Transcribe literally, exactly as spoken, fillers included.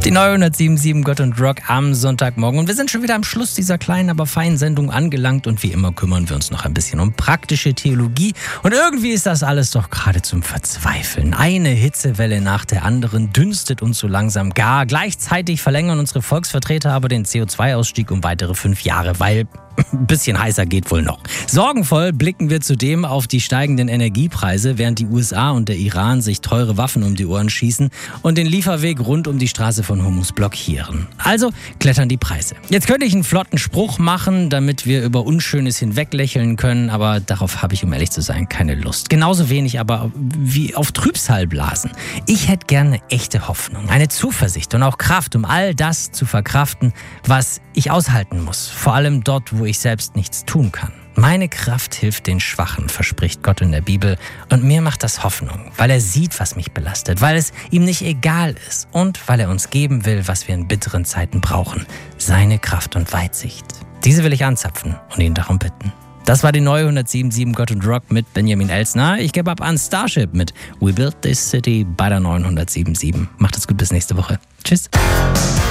Die neunhundertsiebenundsiebzig Gott und Rock am Sonntagmorgen. Und wir sind schon wieder am Schluss dieser kleinen, aber feinen Sendung angelangt. Und wie immer kümmern wir uns noch ein bisschen um praktische Theologie. Und irgendwie ist das alles doch gerade zum Verzweifeln. Eine Hitzewelle nach der anderen dünstet uns so langsam gar. Gleichzeitig verlängern unsere Volksvertreter aber den C O zwei Ausstieg um weitere fünf Jahre, weil ein bisschen heißer geht wohl noch. Sorgenvoll blicken wir zudem auf die steigenden Energiepreise, während die U S A und der Iran sich teure Waffen um die Ohren schießen und den Lieferweg rund um die Straße von Hormuz blockieren. Also klettern die Preise. Jetzt könnte ich einen flotten Spruch machen, damit wir über Unschönes hinweglächeln können, aber darauf habe ich, um ehrlich zu sein, keine Lust. Genauso wenig aber wie auf Trübsal blasen. Ich hätte gerne echte Hoffnung, eine Zuversicht und auch Kraft, um all das zu verkraften, was ich aushalten muss. Vor allem dort, wo ich selbst nichts tun kann. Meine Kraft hilft den Schwachen, verspricht Gott in der Bibel. Und mir macht das Hoffnung, weil er sieht, was mich belastet, weil es ihm nicht egal ist und weil er uns geben will, was wir in bitteren Zeiten brauchen. Seine Kraft und Weitsicht. Diese will ich anzapfen und ihn darum bitten. Das war die neunhundertsiebenundsiebzig Gott und Rock mit Benjamin Elsner. Ich gebe ab an Starship mit We Built This City bei der neunhundertsiebenundsiebzig. Macht es gut, bis nächste Woche. Tschüss.